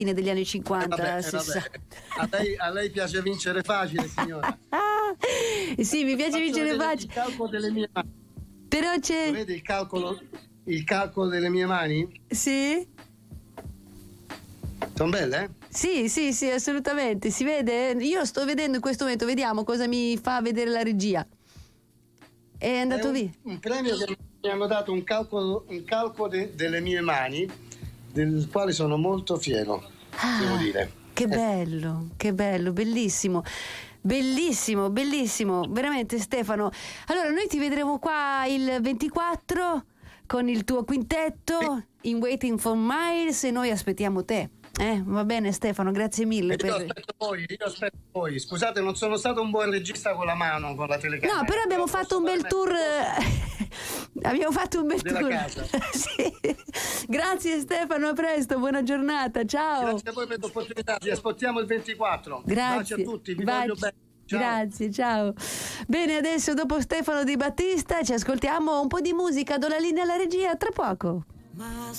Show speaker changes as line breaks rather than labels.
fine degli anni 50,
vabbè.
60.
A lei piace vincere facile, signora.
Sì, mi piace vincere
Il
facile.
calcolo delle mie mani.
Però c'è...
Vede il calcolo delle mie mani?
Sì?
Sono belle,
Sì, assolutamente. Si vede? Io sto vedendo in questo momento, vediamo cosa mi fa vedere la regia. È andato via.
Un premio che mi hanno dato un calcolo delle mie mani, del quale sono molto fiero, devo dire.
Che bello, bellissimo. Bellissimo, veramente Stefano. Allora noi ti vedremo qua il 24 con il tuo quintetto in Waiting for Miles e noi aspettiamo te. Va bene Stefano, grazie mille.
Io aspetto voi. Scusate, non sono stato un buon regista con la mano, con la telecamera.
No, però abbiamo fatto un bel tour. Abbiamo fatto un bel
della
tour.
Casa.
Sì. Grazie Stefano, a presto, buona giornata, ciao.
Grazie a voi per l'opportunità, vi aspettiamo il 24.
Grazie.
Baci a tutti, vi voglio bene. Ciao.
Grazie, ciao. Bene, adesso dopo Stefano Di Battista ci ascoltiamo un po' di musica, do la linea alla regia tra poco.